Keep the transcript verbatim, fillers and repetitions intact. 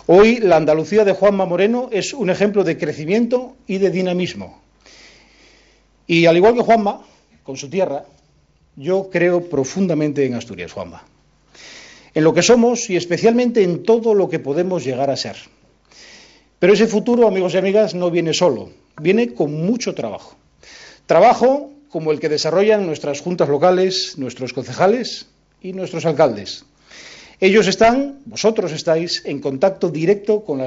Hoy la Andalucía de Juanma Moreno es un ejemplo de crecimiento y de dinamismo. Y al igual que Juanma, con su tierra, yo creo profundamente en Asturias, Juanma. En lo que somos y especialmente en todo lo que podemos llegar a ser. Pero ese futuro, amigos y amigas, no viene solo, viene con mucho trabajo. Trabajo como el que desarrollan nuestras juntas locales, nuestros concejales y nuestros alcaldes. Ellos están, vosotros estáis, en contacto directo con las